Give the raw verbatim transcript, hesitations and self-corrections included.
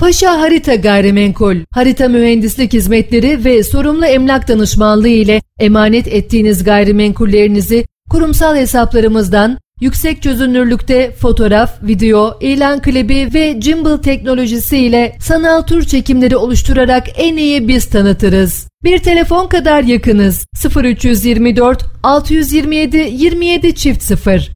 Paşa Harita Gayrimenkul, harita mühendislik hizmetleri ve sorumlu emlak danışmanlığı ile emanet ettiğiniz gayrimenkullerinizi kurumsal hesaplarımızdan yüksek çözünürlükte fotoğraf, video, ilan klibi ve gimbal teknolojisi ile sanal tur çekimleri oluşturarak en iyi biz tanıtırız. Bir telefon kadar yakınız. sıfır üç yüz yirmi dört altı yüz yirmi yedi yirmi yedi çift sıfır